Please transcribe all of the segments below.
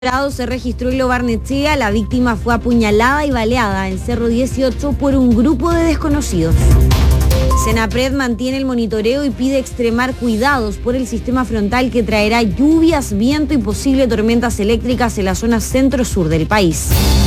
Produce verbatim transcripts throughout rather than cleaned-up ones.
Se registró en Lo Barnechea. La víctima fue apuñalada y baleada en Cerro dieciocho por un grupo de desconocidos. Senapred mantiene el monitoreo y pide extremar cuidados por el sistema frontal que traerá lluvias, viento y posibles tormentas eléctricas en la zona centro-sur del país.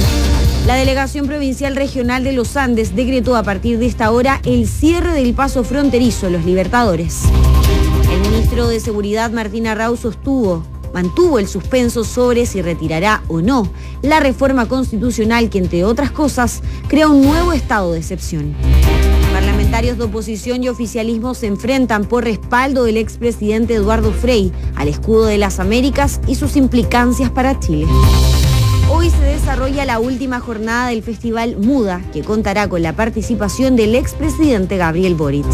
La Delegación Provincial Regional de los Andes decretó a partir de esta hora el cierre del paso fronterizo Los Libertadores. El ministro de Seguridad, Martín Arrau, sostuvo mantuvo el suspenso sobre si retirará o no la reforma constitucional que, entre otras cosas, crea un nuevo estado de excepción. Parlamentarios de oposición y oficialismo se enfrentan por respaldo del expresidente Eduardo Frei al escudo de las Américas y sus implicancias para Chile. Hoy se desarrolla la última jornada del Festival Muda, que contará con la participación del expresidente Gabriel Boric.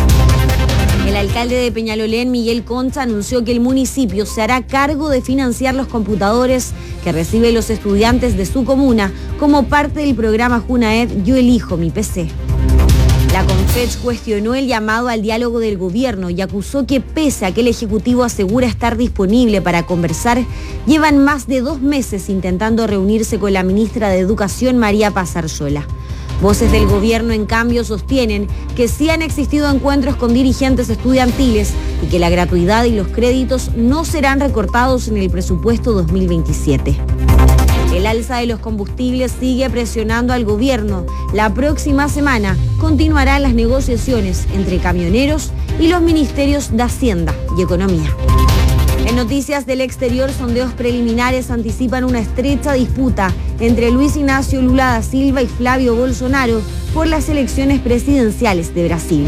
El alcalde de Peñalolén, Miguel Concha, anunció que el municipio se hará cargo de financiar los computadores que reciben los estudiantes de su comuna como parte del programa Junaed Yo Elijo Mi P C. La Confech cuestionó el llamado al diálogo del gobierno y acusó que, pese a que el Ejecutivo asegura estar disponible para conversar, llevan más de dos meses intentando reunirse con la ministra de Educación, María Paz Arzola. Voces del gobierno, en cambio, sostienen que sí han existido encuentros con dirigentes estudiantiles y que la gratuidad y los créditos no serán recortados en el presupuesto dos mil veintisiete. El alza de los combustibles sigue presionando al gobierno. La próxima semana continuarán las negociaciones entre camioneros y los ministerios de Hacienda y Economía. En noticias del exterior, sondeos preliminares anticipan una estrecha disputa entre Luis Ignacio Lula da Silva y Flavio Bolsonaro por las elecciones presidenciales de Brasil.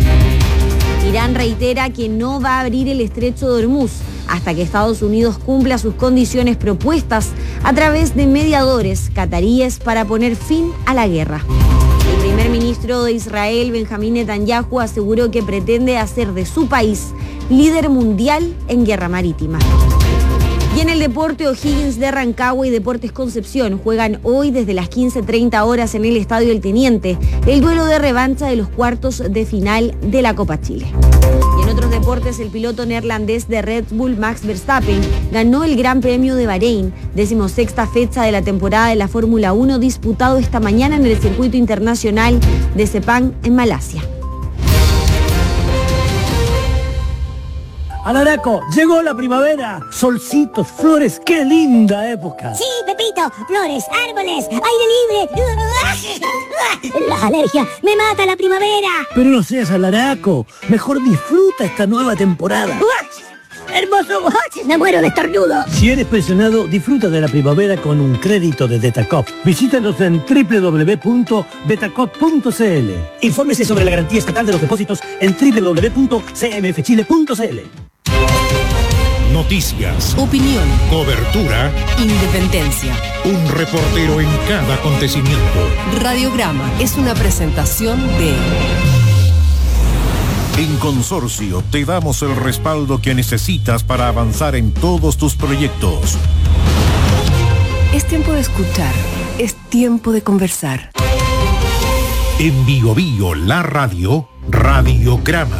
Irán reitera que no va a abrir el estrecho de Hormuz hasta que Estados Unidos cumpla sus condiciones propuestas a través de mediadores cataríes para poner fin a la guerra. El primer ministro de Israel, Benjamín Netanyahu, aseguró que pretende hacer de su país líder mundial en guerra marítima. Y en el deporte, O'Higgins de Rancagua y Deportes Concepción juegan hoy desde las quince treinta horas en el Estadio El Teniente el duelo de revancha de los cuartos de final de la Copa Chile. Y en otros deportes, el piloto neerlandés de Red Bull, Max Verstappen, ganó el Gran Premio de Bahrein, decimosexta fecha de la temporada de la Fórmula uno, disputado esta mañana en el circuito internacional de Sepang en Malasia. Alaraco, llegó la primavera, solcitos, flores, qué linda época. Sí, Pepito, flores, árboles, aire libre. La alergia, me mata la primavera. Pero no seas alaraco, mejor disfruta esta nueva temporada. Hermoso, me muero de estornudo. Si eres pensionado, disfruta de la primavera con un crédito de Betacop. Visítanos en doble u doble u doble u punto betacop punto c l. Infórmese sobre la garantía estatal de los depósitos en doble u doble u doble u punto c m f chile punto c l. Noticias, opinión, cobertura, independencia. Un reportero en cada acontecimiento. Radiograma es una presentación de... En Consorcio te damos el respaldo que necesitas para avanzar en todos tus proyectos. Es tiempo de escuchar, es tiempo de conversar. En Bio Bio, la radio, Radiograma.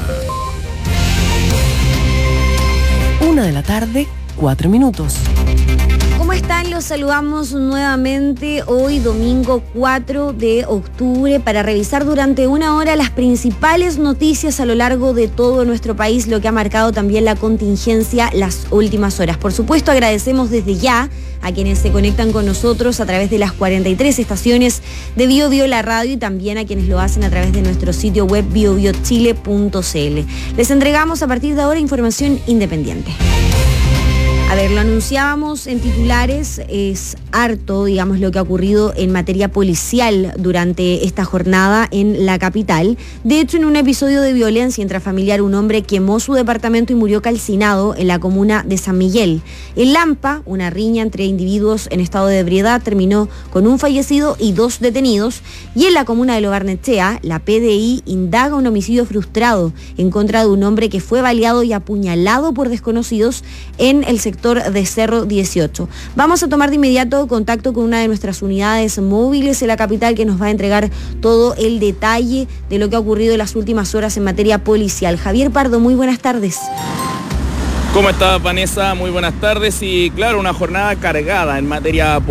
Una de la tarde, cuatro minutos. ¿Cómo están? Los saludamos nuevamente hoy, domingo cuatro de octubre, para revisar durante una hora las principales noticias a lo largo de todo nuestro país, lo que ha marcado también la contingencia las últimas horas. Por supuesto, agradecemos desde ya a quienes se conectan con nosotros a través de las cuarenta y tres estaciones de Bio Bio la radio y también a quienes lo hacen a través de nuestro sitio web bio bio chile punto c l. Les entregamos a partir de ahora información independiente. A ver, lo anunciábamos en titulares, es harto, digamos, lo que ha ocurrido en materia policial durante esta jornada en la capital. De hecho, en un episodio de violencia intrafamiliar, un hombre quemó su departamento y murió calcinado en la comuna de San Miguel. En Lampa, una riña entre individuos en estado de ebriedad terminó con un fallecido y dos detenidos. Y en la comuna de Lo Barnechea, la P D I indaga un homicidio frustrado en contra de un hombre que fue baleado y apuñalado por desconocidos en el sector de Cerro dieciocho. Vamos a tomar de inmediato contacto con una de nuestras unidades móviles en la capital que nos va a entregar todo el detalle de lo que ha ocurrido en las últimas horas en materia policial. Javier Pardo, muy buenas tardes. ¿Cómo estás, Vanessa? Muy buenas tardes y claro, una jornada cargada en materia